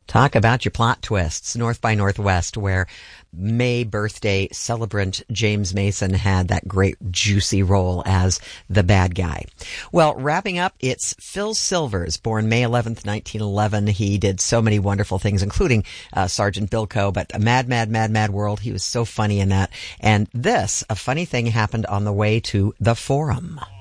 Talk about your plot twists. North by Northwest, where May birthday celebrant James Mason had that great juicy role as the bad guy. Well, wrapping up, it's Phil Silvers, born May 11th, 1911. He did so many wonderful things, including Sergeant Bilko, but a Mad World. He was so funny in that. And this, a funny thing happened on the way to the Forum.